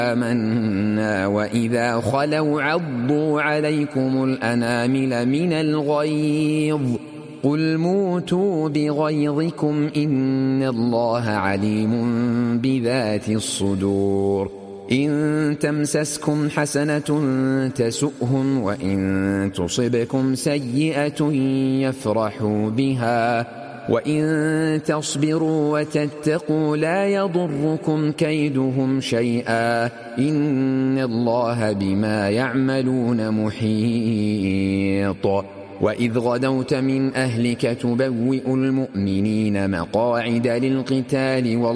آمنا وإذا خلوا عضوا عليكم الأنامل من الغيظ قل موتوا بغيظكم إن الله عليم بذات الصدور إن تمسسكم حسنة تسؤهم وإن تصبكم سيئة يفرحوا بها وإن تصبروا وتتقوا لا يضركم كيدهم شيئا إن الله بما يعملون محيط وإذ غدوت من أهلك تبوئ المؤمنين مقاعد للقتال